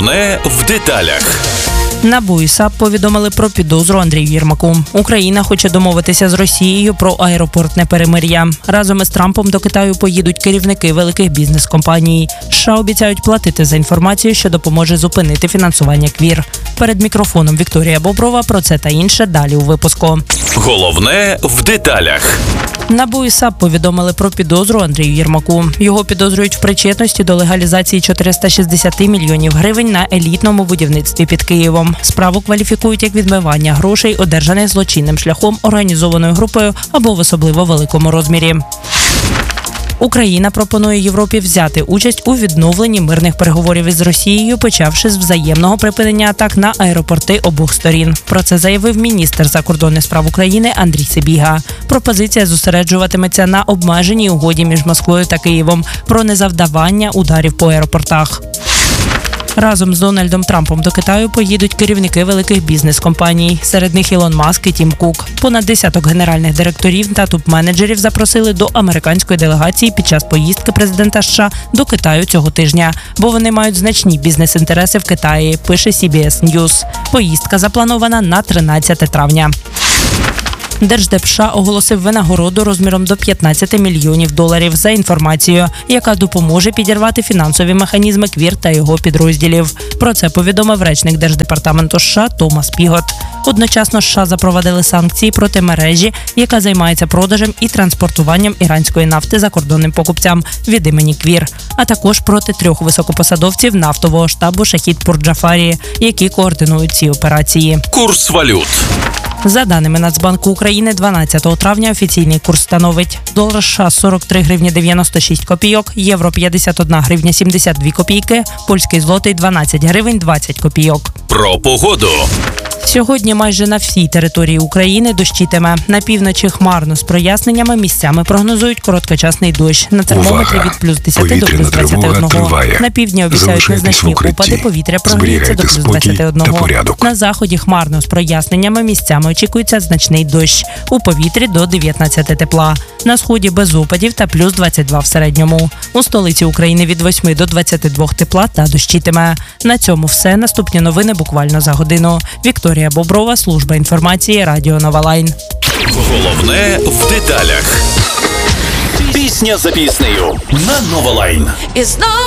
Головне в деталях. НАБУ і САП повідомили про підозру Андрію Єрмаку. Україна хоче домовитися з Росією про аеропортне перемир'я. Разом із Трампом до Китаю поїдуть керівники великих бізнес-компаній. США обіцяють платити за інформацію, що допоможе зупинити фінансування КВІР. Перед мікрофоном Вікторія Боброва про це та інше далі у випуску. Головне в деталях. НАБУ і САП повідомили про підозру Андрію Єрмаку. Його підозрюють в причетності до легалізації 460 мільйонів гривень на елітному будівництві під Києвом. Справу кваліфікують як відмивання грошей, одержаних злочинним шляхом, організованою групою або в особливо великому розмірі. Україна пропонує Європі взяти участь у відновленні мирних переговорів із Росією, почавши з взаємного припинення атак на аеропорти обох сторін. Про це заявив міністр закордонних справ України Андрій Сибіга. Пропозиція зосереджуватиметься на обмеженій угоді між Москвою та Києвом про незавдавання ударів по аеропортах. Разом з Дональдом Трампом до Китаю поїдуть керівники великих бізнес-компаній. Серед них Ілон Маск і Тім Кук. Понад десяток генеральних директорів та топ-менеджерів запросили до американської делегації під час поїздки президента США до Китаю цього тижня, бо вони мають значні бізнес-інтереси в Китаї, пише CBS News. Поїздка запланована на 13 травня. Держдеп США оголосив винагороду розміром до $15 мільйонів за інформацію, яка допоможе підірвати фінансові механізми КВІР та його підрозділів. Про це повідомив речник Держдепартаменту США Томас Пігот. Одночасно США запровадили санкції проти мережі, яка займається продажем і транспортуванням іранської нафти закордонним покупцям від імені КВІР, а також проти 3 високопосадовців нафтового штабу Шахід Пурджафарі, які координують ці операції. Курс валют. За даними Нацбанку України, 12 травня офіційний курс становить: долар США 43 гривні 96 копійок, євро 51 гривня 72 копійки, польський злотий 12 гривень 20 копійок. Про погоду. Сьогодні майже на всій території України дощитиме. На півночі хмарно з проясненнями, місцями прогнозують короткочасний дощ. На термометрі від плюс 10 до плюс 21. На півдні обіцяють незначні опади, повітря прогріється до плюс 21. На заході хмарно з проясненнями, місцями очікується значний дощ. У повітрі до 19 тепла. На сході без опадів та плюс 22 в середньому. У столиці України від 8 до 22 тепла та дощитиме. На цьому все. Наступні новини буквально за годину. Вікторія Боброва, служба інформації, Радіо Нова Лайн. Головне в деталях. Пісня за піснею на Нова Лайн.